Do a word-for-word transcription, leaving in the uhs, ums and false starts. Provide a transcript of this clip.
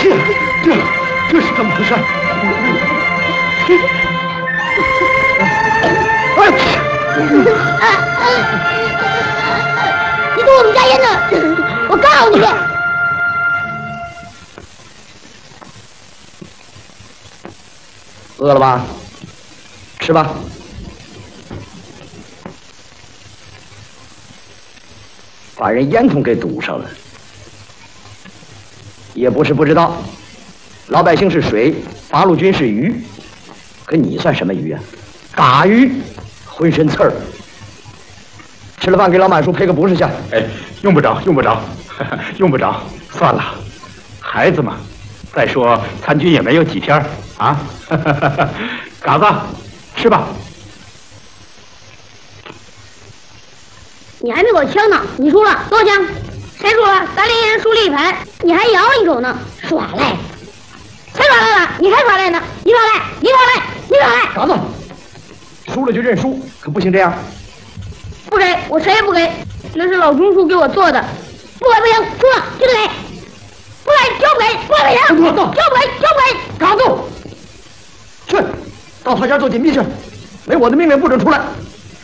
这这这是怎么回事？ 你动我们家烟呢？我告你！ 饿了吧？吃吧。把人烟囱给堵上了，也不是不知道，老百姓是水，八路军是鱼，可你算什么鱼啊？大鱼，浑身刺儿。吃了饭给老满叔赔个不是去。 哎，用不着，用不着，用不着，算了，孩子嘛。再说参军也没有几天啊。嘎子，吃吧。 你还没我枪呢，你输了，多少枪？谁输了？咱连人输了一盘，你还摇一手呢，耍赖！谁耍赖了？你还耍赖呢？你耍赖！你耍赖！你耍赖！ 嘎子，输了就认输，可不行这样。 不给，我谁也不给，那是老中叔给我做的，不给不行，输了就得给，不给就不给，不给不行，就不给就不给。 嘎子，去，到他家做紧密去，没我的命令不准出来。